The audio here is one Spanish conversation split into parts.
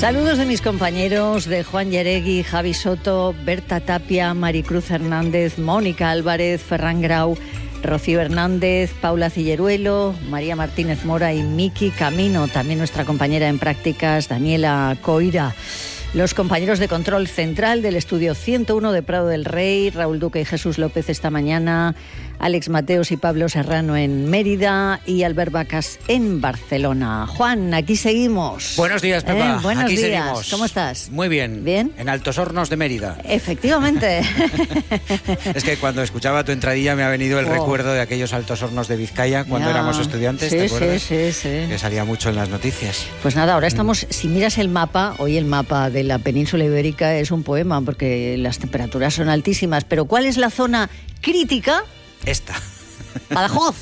Saludos de mis compañeros, de Juan Yaregui, Javi Soto, Berta Tapia, Maricruz Hernández, Mónica Álvarez, Ferran Grau, Rocío Hernández, Paula Cilleruelo, María Martínez Mora y Miki Camino, también nuestra compañera en prácticas, Daniela Coira. Los compañeros de control central del estudio 101 de Prado del Rey, Raúl Duque y Jesús López esta mañana, Alex Mateos y Pablo Serrano en Mérida y Albert Vacas en Barcelona. Juan, aquí seguimos. Buenos días, Pepa. Buenos aquí días. Seguimos. ¿Cómo estás? Muy bien. ¿Bien? En Altos Hornos de Mérida. Efectivamente. Es que cuando escuchaba tu entradilla me ha venido el recuerdo de aquellos Altos Hornos de Vizcaya cuando éramos estudiantes, sí, ¿te acuerdas? Sí. Que salía mucho en las noticias. Pues nada, ahora estamos, si miras el mapa, hoy el mapa de la península ibérica es un poema porque las temperaturas son altísimas, pero ¿cuál es la zona crítica? Esta. Badajoz.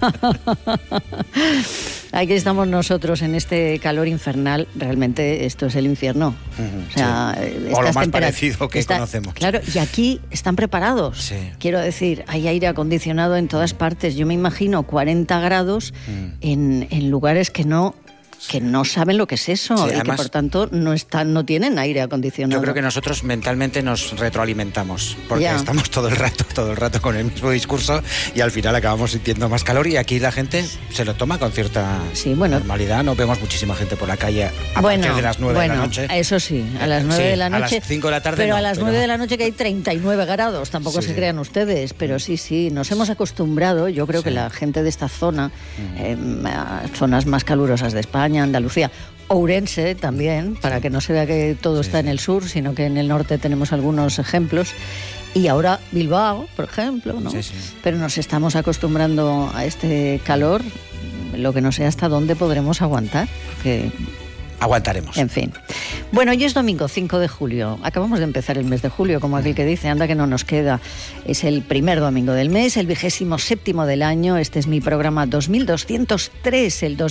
Aquí estamos nosotros en este calor infernal. Realmente esto es el infierno. O sea, o lo más parecido que conocemos. Claro, y aquí están preparados. Sí. Quiero decir, hay aire acondicionado en todas partes. Yo me imagino 40 grados en lugares que no saben lo que es eso, sí, y además, que por tanto no tienen aire acondicionado. Yo creo que nosotros mentalmente nos retroalimentamos, porque estamos todo el rato con el mismo discurso y al final acabamos sintiendo más calor y aquí la gente se lo toma con cierta normalidad. No vemos muchísima gente por la calle a partir de las 9 de la noche. Eso sí, a las 9 de la noche. A las 5 de la tarde pero a las 9 de la noche que hay 39 grados, tampoco se crean ustedes, pero sí, nos hemos acostumbrado, yo creo que la gente de esta zona, zonas más calurosas de España, Andalucía, Ourense también, para que no se vea que todo está en el sur, sino que en el norte tenemos algunos ejemplos, y ahora Bilbao, por ejemplo, ¿no? Sí. Pero nos estamos acostumbrando a este calor, lo que no sé hasta dónde podremos aguantar, que aguantaremos. En fin. Bueno, hoy es domingo 5 de julio. Acabamos de empezar el mes de julio, como aquel que dice, anda que no nos queda. Es el primer domingo del mes, el 27º del año. Este es mi programa 2203, el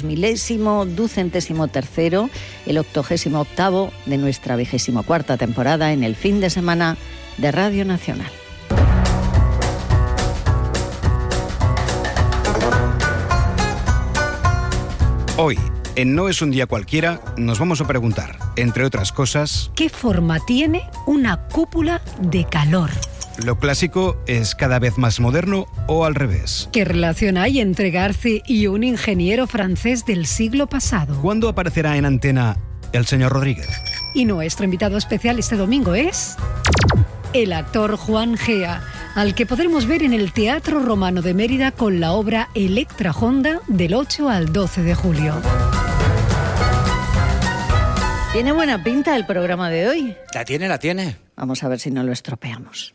2023º, el 88º de nuestra 24ª temporada en el fin de semana de Radio Nacional. Hoy, en No es un día cualquiera, nos vamos a preguntar, entre otras cosas, ¿qué forma tiene una cúpula de calor? ¿Lo clásico es cada vez más moderno o al revés? ¿Qué relación hay entre Garci y un ingeniero francés del siglo pasado? ¿Cuándo aparecerá en antena el señor Rodríguez? Y nuestro invitado especial este domingo es el actor Juan Gea, al que podremos ver en el Teatro Romano de Mérida con la obra Electra Honda del 8 al 12 de julio. ¿Tiene buena pinta el programa de hoy? La tiene. Vamos a ver si no lo estropeamos.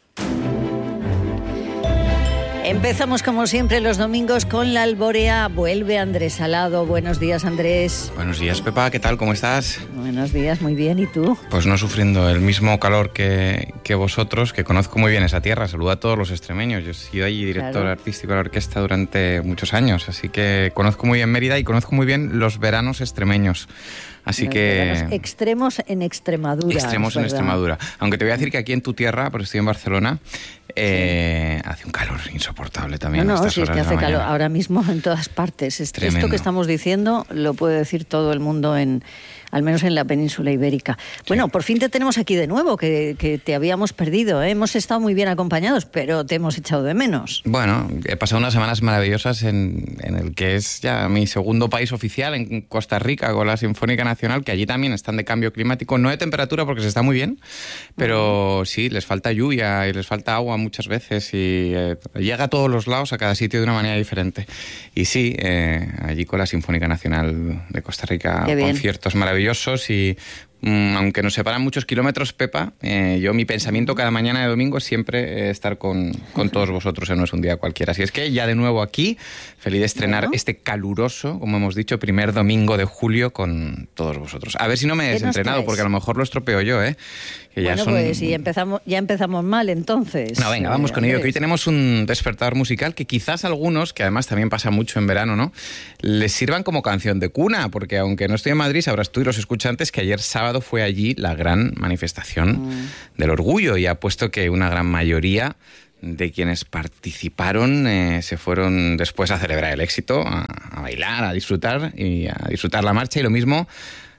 Empezamos como siempre los domingos con la Alborea. Vuelve Andrés Salado. Buenos días, Andrés. Buenos días, Pepa. ¿Qué tal? ¿Cómo estás? Buenos días, muy bien. ¿Y tú? Pues no sufriendo el mismo calor que vosotros, que conozco muy bien esa tierra. Saludo a todos los extremeños. Yo he sido allí director artístico de la orquesta durante muchos años, así que conozco muy bien Mérida y conozco muy bien los veranos extremeños. Así que extremos en Extremadura. Extremos en Extremadura. Aunque te voy a decir que aquí en tu tierra, porque estoy en Barcelona, hace un calor insoportable también. No, sí, es que hace calor ahora mismo en todas partes. Esto que estamos diciendo lo puede decir todo el mundo al menos en la península ibérica. Bueno, por fin te tenemos aquí de nuevo, que te habíamos perdido, ¿eh? Hemos estado muy bien acompañados, pero te hemos echado de menos. Bueno, he pasado unas semanas maravillosas en el que es ya mi segundo país oficial, en Costa Rica, con la Sinfónica Nacional, que allí también están de cambio climático, no de temperatura porque se está muy bien, pero sí, les falta lluvia y les falta agua muchas veces y llega a todos los lados, a cada sitio de una manera diferente. Y sí, allí con la Sinfónica Nacional de Costa Rica, conciertos maravillosos y aunque nos separan muchos kilómetros, Pepa, mi pensamiento cada mañana de domingo es siempre estar con todos vosotros en No es un día cualquiera. Así es que ya de nuevo aquí, feliz de estrenar este caluroso, como hemos dicho, primer domingo de julio con todos vosotros. A ver si no me he desentrenado, porque a lo mejor lo estropeo yo, ¿eh? Que ya pues ya empezamos mal entonces. No, venga, vamos con ello, que hoy tenemos un despertador musical que quizás a algunos, que además también pasa mucho en verano, ¿no?, les sirvan como canción de cuna, porque aunque no estoy en Madrid, sabrás tú y los escuchantes que ayer sábado fue allí la gran manifestación del orgullo, y apuesto que una gran mayoría de quienes participaron se fueron después a celebrar el éxito, a bailar, a disfrutar la marcha, y lo mismo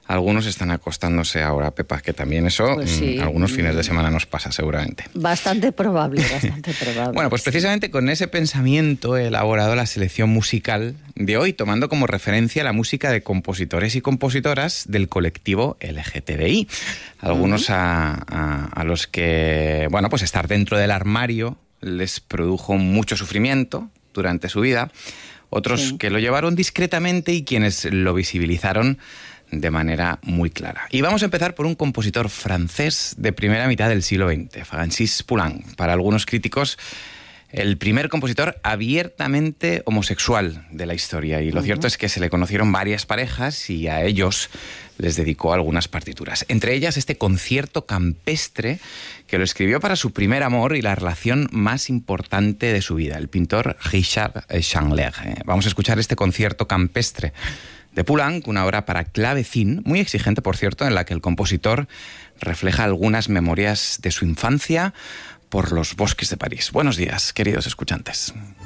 algunos están acostándose ahora, Pepa, que también eso pues sí, algunos fines de semana nos pasa seguramente. Bastante probable, bastante probable. Bueno, pues precisamente con ese pensamiento he elaborado la selección musical de hoy, tomando como referencia la música de compositores y compositoras del colectivo LGTBI. Algunos a los que, bueno, pues estar dentro del armario les produjo mucho sufrimiento durante su vida, otros que lo llevaron discretamente y quienes lo visibilizaron de manera muy clara. Y vamos a empezar por un compositor francés de primera mitad del siglo XX, Francis Poulenc. Para algunos críticos, el primer compositor abiertamente homosexual de la historia. Y lo cierto es que se le conocieron varias parejas y a ellos les dedicó algunas partituras. Entre ellas este concierto campestre que lo escribió para su primer amor y la relación más importante de su vida, el pintor Richard Chandler. Vamos a escuchar este concierto campestre de Poulenc, una obra para clavecín, muy exigente, por cierto, en la que el compositor refleja algunas memorias de su infancia por los bosques de París. Buenos días, queridos escuchantes.